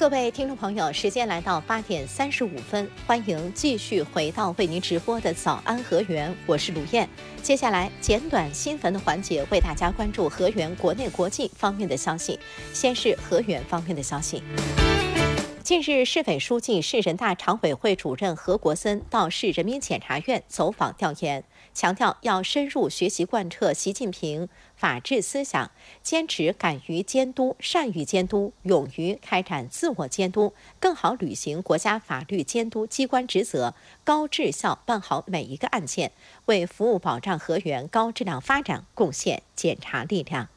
各位听众朋友，时间来到8点35分，欢迎继续回到为您直播的早安河源，我是卢燕。接下来简短新闻的环节，为大家关注河源国内国际方面的消息。先是河源方面的消息。近日，市委书记、市人大常委会主任何国森到市人民检察院走访调研，强调要深入学习贯彻习近平法治思想，坚持敢于监督、善于监督，勇于开展自我监督，更好履行国家法律监督机关职责，高质效办好每一个案件，为服务保障河源高质量发展贡献检察力量。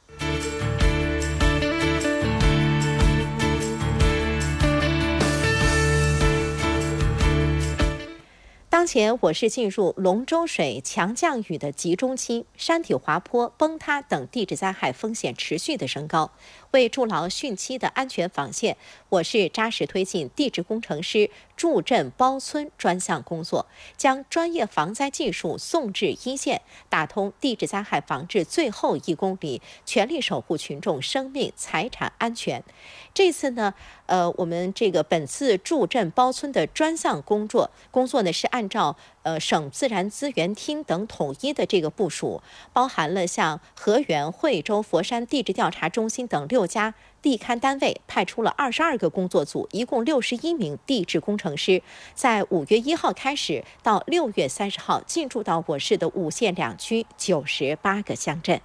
当前我市进入龙舟水强降雨的集中期，山体滑坡、崩塌等地质灾害风险持续的升高。为筑牢汛期的安全防线，我市扎实推进地质工程师助震包村专项工作，将专业防灾技术送至一线，打通地质灾害防治最后1公里，全力守护群众生命财产安全。这次呢，我们本次助震包村的专项工作呢是按照省自然资源厅等统一的部署，包含了像河源、惠州、佛山地质调查中心等6家地勘单位，派出了22个工作组，一共61名地质工程师，在5月1号开始到6月30号进驻到我市的5县2区98个乡镇。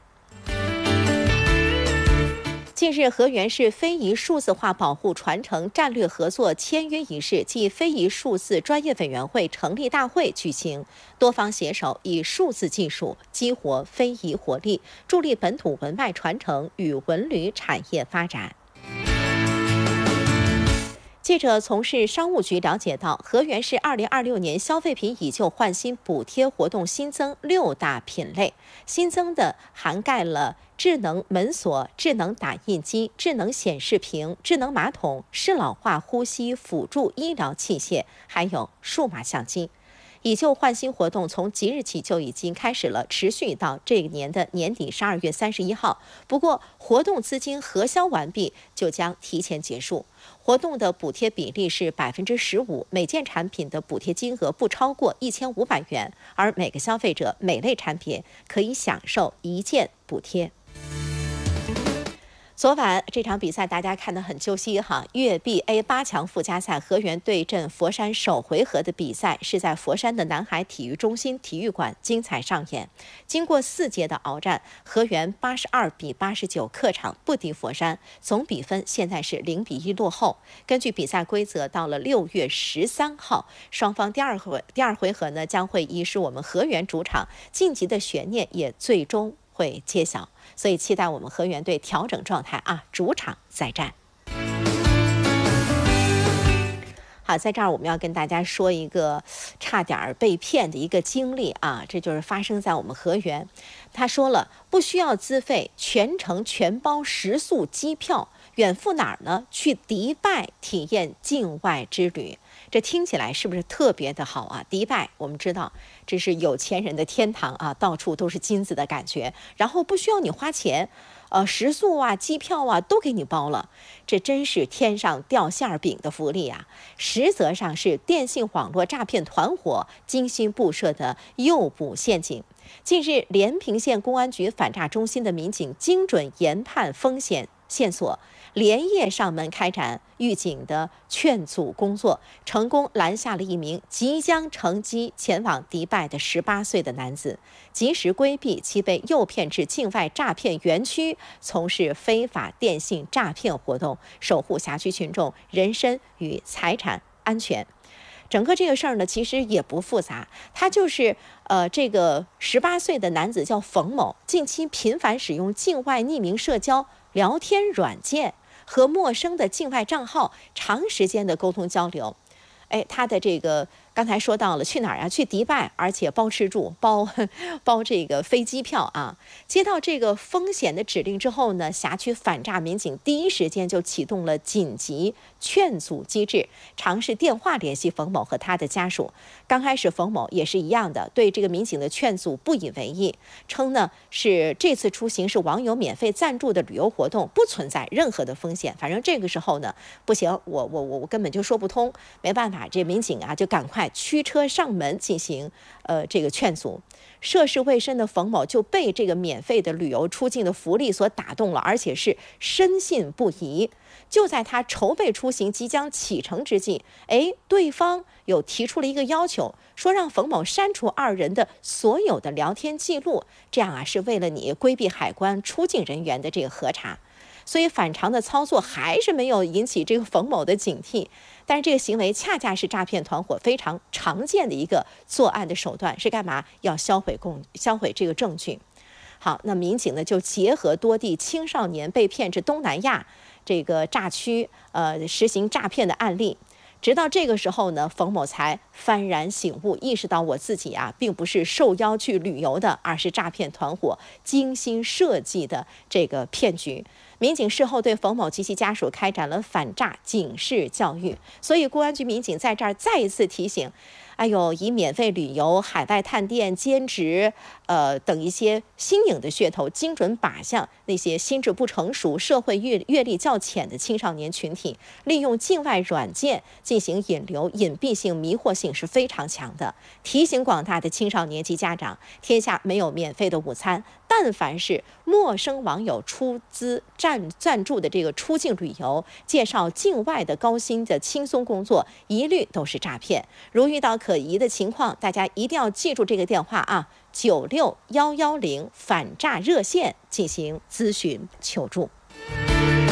近日，河源市非遗数字化保护传承战略合作签约仪式暨非遗数字专业委员会成立大会举行，多方携手以数字技术激活非遗活力，助力本土文脉传承与文旅产业发展。记者从市商务局了解到，河源市2026年消费品以旧换新补贴活动新增6大品类，新增的涵盖了智能门锁、智能打印机、智能显示屏、智能马桶、适老化呼吸辅助医疗器械，还有数码相机。以旧换新活动从即日起就已经开始了，持续到这一年的年底12月31号。不过，活动资金核销完毕就将提前结束。活动的补贴比例是15%，每件产品的补贴金额不超过1500元，而每个消费者每类产品可以享受1件补贴。昨晚这场比赛大家看得很揪心哈，粤 BA 8强附加赛河源对阵佛山首回合的比赛是在佛山的南海体育中心体育馆精彩上演。经过4节的鏖战，河源82比89客场不敌佛山，总比分现在是0比1落后。根据比赛规则，到了6月13号，双方第二回合呢将会以是我们河源主场，晋级的悬念也最终会揭晓，所以期待我们河源队调整状态啊，主场再战。好，在这儿我们要跟大家说一个差点被骗的一个经历啊，这就是发生在我们河源。他说了，不需要资费，全程全包食宿机票，远赴哪儿呢？去迪拜体验境外之旅。这听起来是不是特别的好啊？迪拜我们知道这是有钱人的天堂啊，到处都是金子的感觉，然后不需要你花钱，食宿啊、机票啊都给你包了，这真是天上掉馅饼的福利啊！实则上是电信网络诈骗团伙精心布设的诱捕陷阱。近日，连平县公安局反诈中心的民警精准研判风险线索，连夜上门开展预警的劝阻工作，成功拦下了一名即将乘机前往迪拜的18岁的男子，及时规避其被诱骗至境外诈骗园区从事非法电信诈骗活动，守护辖区群众人身与财产安全。整个这个事儿呢，其实也不复杂，他就是这个18岁的男子叫冯某，近期频繁使用境外匿名社交聊天软件和陌生的境外账号长时间的沟通交流。他的这个刚才说到了去哪儿啊？去迪拜，而且包吃住，包这个飞机票啊。接到这个风险的指令之后呢，辖区反诈民警第一时间就启动了紧急劝阻机制，尝试电话联系冯某和他的家属。刚开始冯某也是一样的，对这个民警的劝阻不以为意，称呢是这次出行是网友免费赞助的旅游活动，不存在任何的风险。反正这个时候呢，不行，我根本就说不通，没办法，这民警啊就赶快驱车上门进行这个劝阻。涉世未深的冯某就被这个免费的旅游出境的福利所打动了，而且是深信不疑。就在他筹备出行即将启程之际，对方有提出了一个要求，说让冯某删除二人的所有的聊天记录，这样啊是为了你规避海关出境人员的这个核查。所以反常的操作还是没有引起这个冯某的警惕，但是这个行为恰恰是诈骗团伙非常常见的一个作案的手段，是干嘛？要销毁这个证据。好，那民警呢就结合多地青少年被骗至东南亚这个诈区实行诈骗的案例。直到这个时候呢，冯某才幡然醒悟，意识到我自己啊，并不是受邀去旅游的，而是诈骗团伙精心设计的这个骗局。民警事后对冯某及其家属开展了反诈警示教育，所以公安局民警在这儿再一次提醒，以免费旅游、海外探店、兼职，等一些新颖的噱头，精准靶向那些心智不成熟、社会阅历较浅的青少年群体，利用境外软件进行引流，隐蔽性、迷惑性是非常强的。提醒广大的青少年及家长，天下没有免费的午餐，但凡是陌生网友出资赞助的这个出境旅游，介绍境外的高薪的轻松工作，一律都是诈骗。如遇到可疑的情况，大家一定要记住这个电话啊，96110反诈热线进行咨询求助。